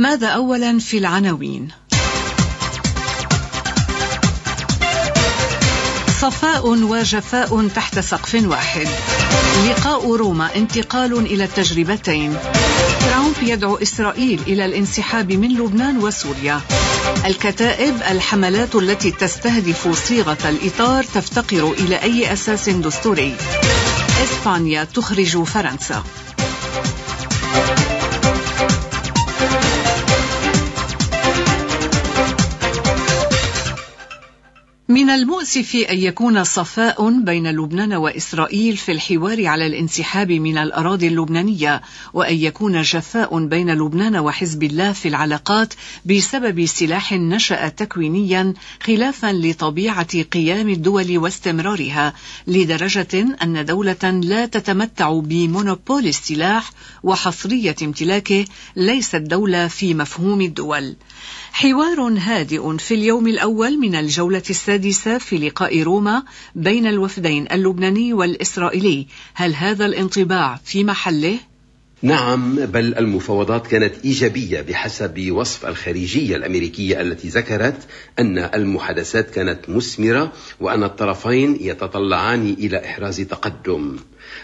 ماذا أولا في العناوين؟ صفاء وجفاء تحت سقف واحد. لقاء روما انتقال إلى التجربتين. ترامب يدعو إسرائيل إلى الانسحاب من لبنان وسوريا. الكتائب: الحملات التي تستهدف صيغة الإطار تفتقر إلى أي أساس دستوري. إسبانيا تخرج فرنسا. من المؤسف أن يكون صفاء بين لبنان وإسرائيل في الحوار على الانسحاب من الأراضي اللبنانية، وأن يكون جفاء بين لبنان وحزب الله في العلاقات بسبب سلاح نشأ تكوينيا خلافا لطبيعة قيام الدول واستمرارها، لدرجة أن دولة لا تتمتع بمونوبول السلاح وحصرية امتلاكه ليست دولة في مفهوم الدول. حوار هادئ في اليوم الأول من الجولة السادسة في لقاء روما بين الوفدين اللبناني والإسرائيلي. هل هذا الانطباع في محله؟ نعم، بل المفاوضات كانت إيجابية بحسب وصف الخارجية الأمريكية التي ذكرت أن المحادثات كانت مثمرة وأن الطرفين يتطلعان إلى إحراز تقدم.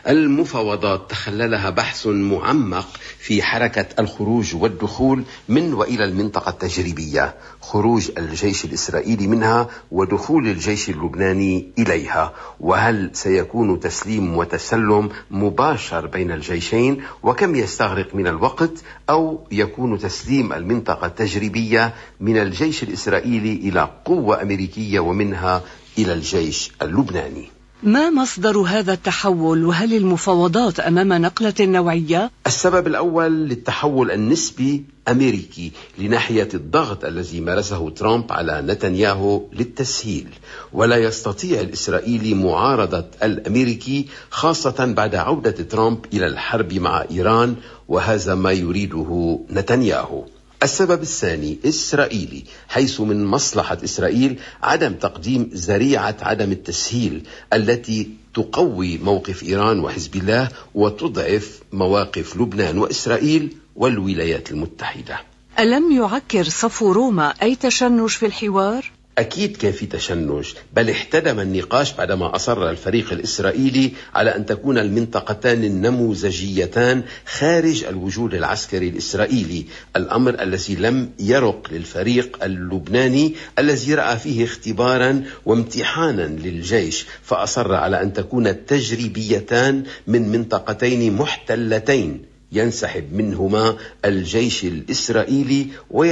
المفاوضات تخللها بحث معمق في حركة الخروج والدخول من وإلى المنطقة التجريبية، خروج الجيش الإسرائيلي منها ودخول الجيش اللبناني إليها، وهل سيكون تسليم وتسلم مباشر بين الجيشين، وكم يستغرق من الوقت، أو يكون تسليم المنطقة التجريبية من الجيش الإسرائيلي إلى قوة أمريكية ومنها إلى الجيش اللبناني. ما مصدر هذا التحول، وهل المفاوضات أمام نقلة نوعية؟ السبب الأول للتحول النسبي أمريكي لناحية الضغط الذي مارسه ترامب على نتنياهو للتسهيل، ولا يستطيع الإسرائيلي معارضة الأمريكي، خاصة بعد عودة ترامب إلى الحرب مع إيران، وهذا ما يريده نتنياهو. السبب الثاني إسرائيلي، حيث من مصلحة إسرائيل عدم تقديم ذريعة عدم التسهيل التي تقوي موقف إيران وحزب الله وتضعف مواقف لبنان وإسرائيل والولايات المتحدة. ألم يعكر صفو روما أي تشنج في الحوار؟ أكيد كان في تشنج، بل احتدم النقاش بعدما أصر الفريق الإسرائيلي على أن تكون المنطقتان النموذجيتان خارج الوجود العسكري الإسرائيلي، الأمر الذي لم يرق للفريق اللبناني الذي رأى فيه اختبارا وامتحانا للجيش، فأصر على أن تكون التجريبيتان من منطقتين محتلتين ينسحب منهما الجيش الإسرائيلي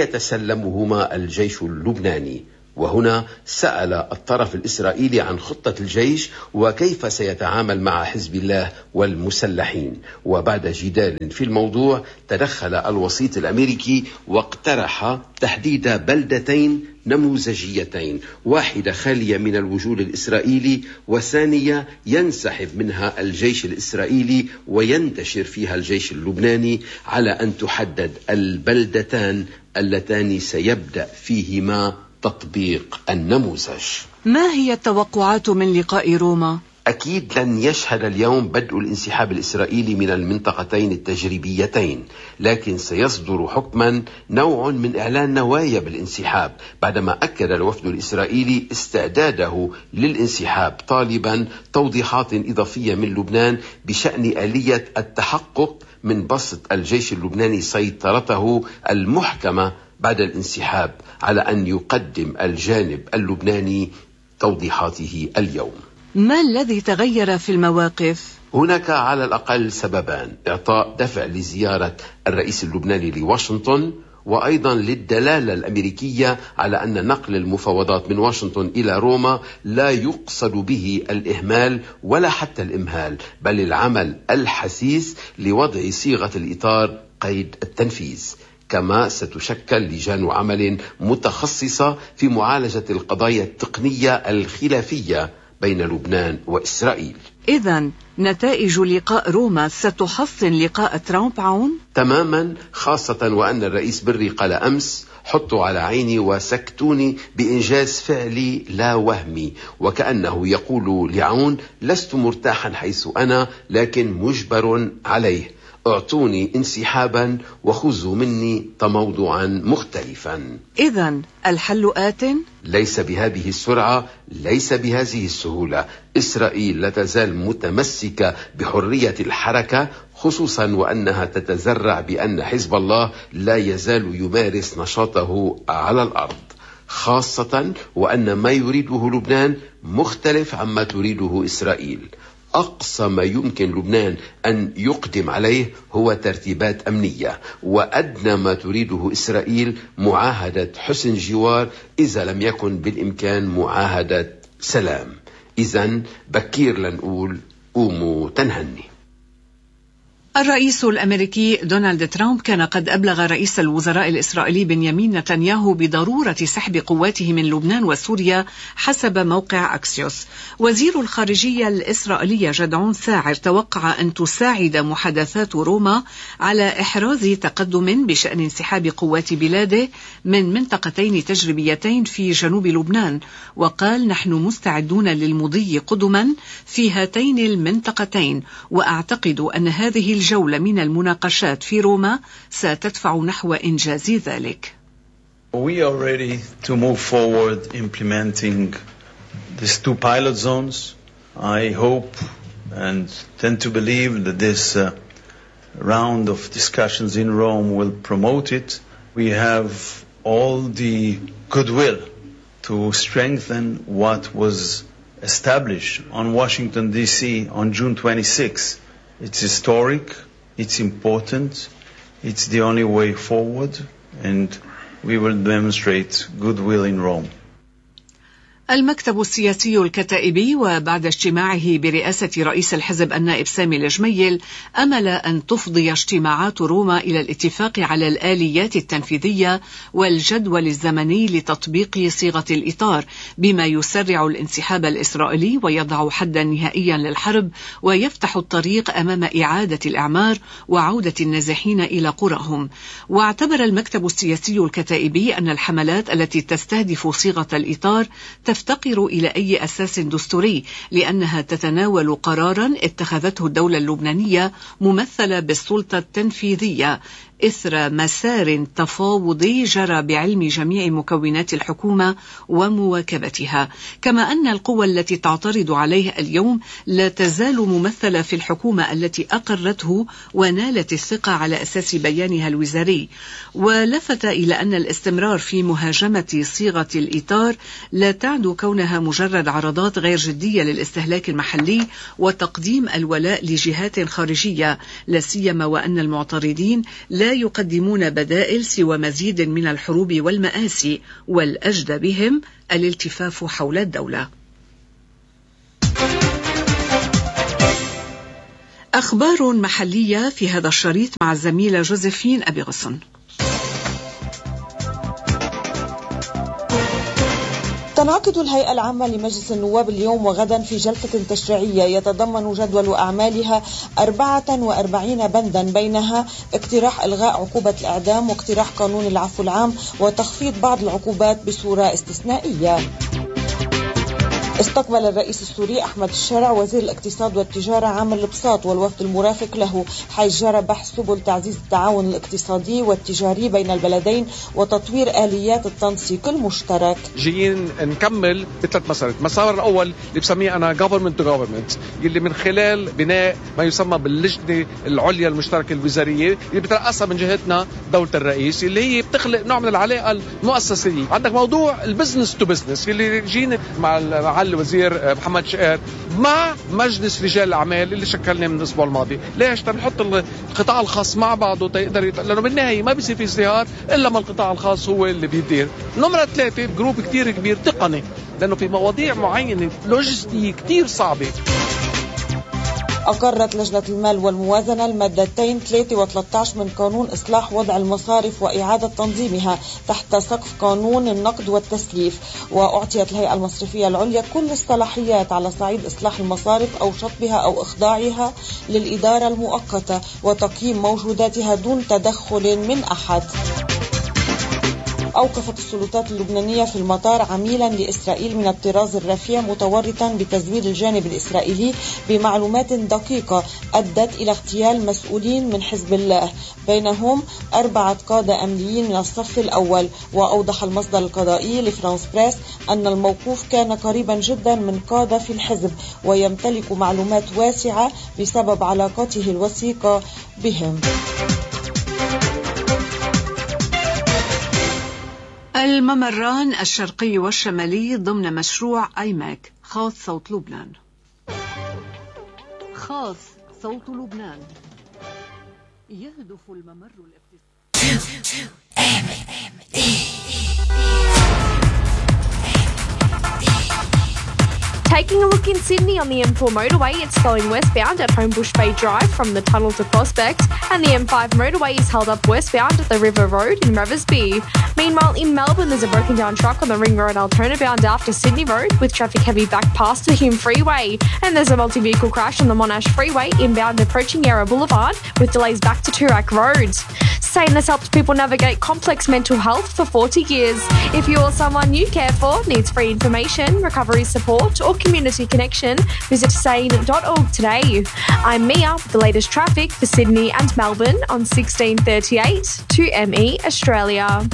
ويتسلمهما الجيش اللبناني. وهنا سأل الطرف الإسرائيلي عن خطة الجيش وكيف سيتعامل مع حزب الله والمسلحين، وبعد جدال في الموضوع تدخل الوسيط الأمريكي واقترح تحديد بلدتين نموذجيتين، واحدة خالية من الوجود الإسرائيلي وثانية ينسحب منها الجيش الإسرائيلي وينتشر فيها الجيش اللبناني، على أن تحدد البلدتان اللتان سيبدأ فيهما تطبيق النموذج. ما هي التوقعات من لقاء روما؟ أكيد لن يشهد اليوم بدء الانسحاب الإسرائيلي من المنطقتين التجريبيتين، لكن سيصدر حكما نوع من إعلان نوايا بالانسحاب، بعدما أكد الوفد الإسرائيلي استعداده للانسحاب، طالبا توضيحات إضافية من لبنان بشأن آلية التحقق من بسط الجيش اللبناني سيطرته المحكمة بعد الانسحاب، على أن يقدم الجانب اللبناني توضيحاته اليوم. ما الذي تغير في المواقف؟ هناك على الأقل سببان: إعطاء دفع لزيارة الرئيس اللبناني لواشنطن، وأيضا للدلالة الأمريكية على أن نقل المفاوضات من واشنطن إلى روما لا يقصد به الإهمال ولا حتى الإمهال، بل العمل الحثيث لوضع صيغة الإطار قيد التنفيذ. كما ستشكل لجان عمل متخصصة في معالجة القضايا التقنية الخلافية بين لبنان وإسرائيل. إذن نتائج لقاء روما ستحصن لقاء ترامب عون؟ تماما، خاصة وأن الرئيس بري قال أمس: حطوا على عيني وسكتوني بإنجاز فعلي لا وهمي، وكأنه يقول لعون: لست مرتاحا حيث أنا، لكن مجبر عليه. اعطوني انسحابا وخذوا مني تموضعا مختلفا. إذن الحل آت؟ ليس بهذه السرعة، ليس بهذه السهولة. إسرائيل لا تزال متمسكة بحرية الحركة، خصوصا وأنها تتزرع بأن حزب الله لا يزال يمارس نشاطه على الأرض، خاصة وأن ما يريده لبنان مختلف عما تريده إسرائيل. أقصى ما يمكن لبنان أن يقدم عليه هو ترتيبات أمنية، وأدنى ما تريده إسرائيل معاهدة حسن جوار، إذا لم يكن بالإمكان معاهدة سلام. إذن بكير لنقول قوموا تنهني. الرئيس الأمريكي دونالد ترامب كان قد أبلغ رئيس الوزراء الإسرائيلي بنيامين نتنياهو بضرورة سحب قواته من لبنان وسوريا حسب موقع أكسيوس. وزير الخارجية الإسرائيلية جدعون ساعر توقع أن تساعد محادثات روما على إحراز تقدم بشأن انسحاب قوات بلاده من منطقتين تجريبيتين في جنوب لبنان، وقال: نحن مستعدون للمضي قدما في هاتين المنطقتين، وأعتقد أن هذه الجولة من المناقشات في روما ستدفع نحو إنجاز ذلك. We are ready to move forward implementing these two pilot zones. I hope and tend to believe that this round of discussions in Rome will promote it. We have all the goodwill to strengthen what was established on Washington, D.C. on June 26. It's historic, it's important, it's the only way forward, and we will demonstrate goodwill in Rome. المكتب السياسي الكتائبي وبعد اجتماعه برئاسة رئيس الحزب النائب سامي الجميل أمل أن تفضي اجتماعات روما إلى الاتفاق على الآليات التنفيذية والجدول الزمني لتطبيق صيغة الإطار، بما يسرع الانسحاب الإسرائيلي ويضع حدا نهائيا للحرب ويفتح الطريق أمام إعادة الإعمار وعودة النازحين إلى قراهم. واعتبر المكتب السياسي الكتائبي أن الحملات التي تستهدف صيغة الإطار تفتقر إلى أي أساس دستوري، لأنها تتناول قرارا اتخذته الدولة اللبنانية ممثلة بالسلطة التنفيذية إثر مسار تفاوضي جرى بعلم جميع مكونات الحكومة ومواكبتها، كما أن القوى التي تعترض عليه اليوم لا تزال ممثلة في الحكومة التي أقرته ونالت الثقة على أساس بيانها الوزاري. ولفت إلى أن الاستمرار في مهاجمة صيغة الإطار لا تعد كونها مجرد عرضات غير جدية للاستهلاك المحلي وتقديم الولاء لجهات خارجية، لا سيما وأن المعترضين لا يقدمون بدائل سوى مزيد من الحروب والمآسي، والأجدى بهم الالتفاف حول الدولة. أخبار محلية في هذا الشريط مع الزميلة جوزيفين أبي غصن. تنعقد الهيئة العامة لمجلس النواب اليوم وغدا في جلسة تشريعية يتضمن جدول أعمالها 44 بندا، بينها اقتراح إلغاء عقوبة الإعدام واقتراح قانون العفو العام وتخفيض بعض العقوبات بصورة استثنائية. استقبل الرئيس السوري أحمد الشرع وزير الاقتصاد والتجارة عامر البساط والوفد المرافق له، حيث جرى بحث سبل تعزيز التعاون الاقتصادي والتجاري بين البلدين وتطوير آليات التنسيق المشترك. جايين نكمل بثلاث مسارات. المسار الأول اللي بسميه أنا government to government، اللي من خلال بناء ما يسمى باللجنة العليا المشتركة الوزارية اللي بترأسها من جهتنا دولة الرئيس، اللي هي بتخلق نوع من العلاقة المؤسسية. عندك موضوع البزنس تو بزنس اللي جينا مع الوزير محمد شقير مع مجلس رجال الأعمال اللي شكلناه من الأسبوع الماضي. ليش؟ تنحط القطاع الخاص مع بعضه تقدر لأنه بالنهاية ما بيصير في ازدهار إلا ما القطاع الخاص هو اللي بيدير. نمرة 3 جروب كتير كبير تقني، لأنه في مواضيع معينة لوجستية كتير صعبة. أقرت لجنة المال والموازنة المادتين 3 و13 من قانون إصلاح وضع المصارف وإعادة تنظيمها تحت سقف قانون النقد والتسليف، وأعطيت الهيئة المصرفية العليا كل الصلاحيات على صعيد إصلاح المصارف أو شطبها أو إخضاعها للإدارة المؤقتة وتقييم موجوداتها دون تدخل من أحد. أوقفت السلطات اللبنانية في المطار عميلا لإسرائيل من الطراز الرفيع متورطا بتزويد الجانب الإسرائيلي بمعلومات دقيقة أدت إلى اغتيال مسؤولين من حزب الله، بينهم 4 قادة أمنيين من الصف الأول. وأوضح المصدر القضائي لفرانس بريس أن الموقوف كان قريبا جدا من قادة في الحزب ويمتلك معلومات واسعة بسبب علاقته الوثيقة بهم. الممران الشرقي والشمالي ضمن مشروع آيماك خاص صوت لبنان. خاص صوت لبنان يهدف الممر الاقتصادي. Taking a look in Sydney on the M4 motorway, it's flowing westbound at Homebush Bay Drive from the tunnel to Prospect, and the M5 motorway is held up westbound at the River Road in Reversby. Meanwhile, in Melbourne, there's a broken down truck on the Ring Road Altona bound after Sydney Road with traffic heavy back past the Hume Freeway. And there's a multi-vehicle crash on the Monash Freeway inbound approaching Yarra Boulevard with delays back to Toorak Road. Saying this helps people navigate complex mental health for 40 years. If you or someone you care for needs free information, recovery support or community connection, visit sane.org today. I'm Mia with the latest traffic for Sydney and Melbourne on 1638 2ME Australia.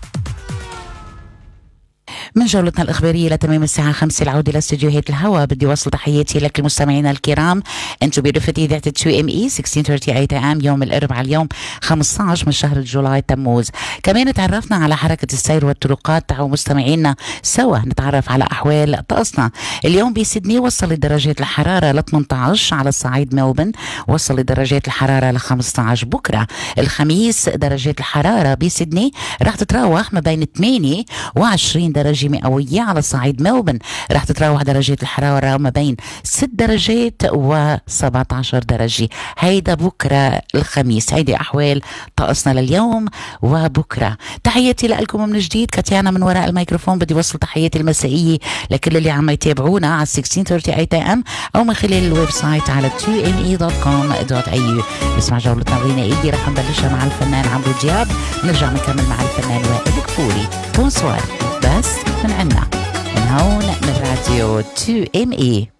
من جولتنا الإخبارية لتمام الساعة 5 العودة لاستديوهات الهواء. بدي وصل تحياتي لك المستمعين الكرام، انتم برفقة إذاعة 2ME 1638 AM يوم الأربعاء اليوم 15 من شهر جولاي تموز. كمان تعرفنا على حركة السير والطرقات. تعالوا مستمعينا سوا نتعرف على أحوال طقسنا. اليوم بسيدني وصل درجات الحرارة ل 18، على الصعيد ملبورن وصل درجات الحرارة ل 15. بكرة الخميس درجات الحرارة بسيدني راح تتراوح ما بين 8 و20 درجة مئوية، على الصعيد ملبورن راح تتراوح درجات الحرارة ما بين 6 درجات و17 درجة. هيدا بكرة الخميس. هيدي أحوال طقسنا لليوم وبكرة. تحياتي لكم من جديد، كاتيانا من وراء الميكروفون. بدي وصل تحياتي المسائية لكل اللي عم يتابعونا على 1638 AM أو من خلال الويب سايت على 2me.com.au. نسمع جولتنا الغنائية رح نبلشها مع الفنان عمرو دياب، نرجع نكمل مع الفنان وائل كفوري. بونسوار بس من عنا من هون من راديو 2ME.